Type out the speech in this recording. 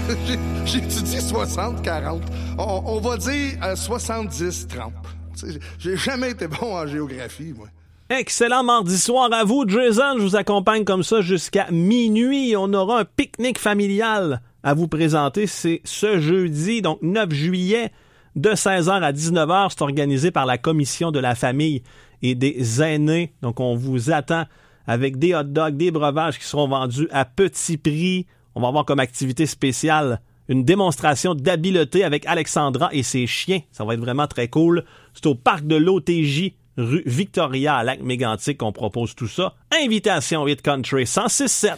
J'ai étudié 60-40. On va dire 70-30. J'ai jamais été bon en géographie, moi. Excellent mardi soir à vous, Jason. Je vous accompagne comme ça jusqu'à minuit. On aura un pique-nique familial à vous présenter. C'est ce jeudi, donc 9 juillet, de 16h à 19h. C'est organisé par la Commission de la famille et des aînés. Donc, on vous attend avec des hot dogs, des breuvages qui seront vendus à petit prix. On va avoir comme activité spéciale une démonstration d'habileté avec Alexandra et ses chiens. Ça va être vraiment très cool. C'est au parc de l'OTJ, rue Victoria, à Lac-Mégantic, qu'on propose tout ça. Invitation Hit Country 106.7.